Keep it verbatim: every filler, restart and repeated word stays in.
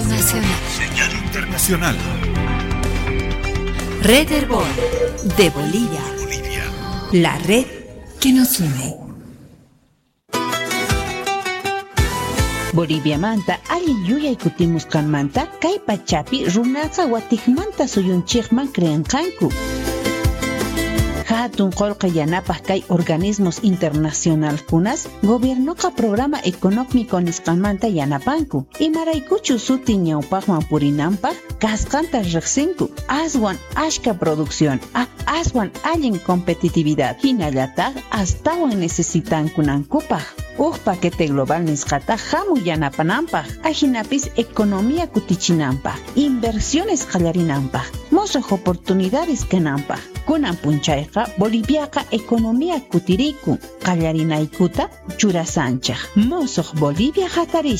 internacional. Señal internacional. Red Herbol de Bolivia. Bolivia. La red que nos une. Bolivia manta alli yuyay kutimuskan manta kay pachapi runaqa watikmanta suyunchikman creanqanku. Hatun qolqa yanapaq kay organismos internacional kunas gobiernoqa programa económico nisqanmanta yanapanku. Imaraykuchu suti ñawpaqman purinanpaq kasqanta riqsinku. Aswan ashka producción, a aswan allin competitividad hinallataq astawan necesitankunankupaq. Uj paquete global nisqata hamu yanapananpaq, ajinapis economía kutichinanpaq, inversiones qallarinanpaq, mosoq oportunidades kananpaq. Kunan punchayqa Boliviaqa economía kutiriku, qallarinaykuta churasanchaq. Mosoq Bolivia hatarish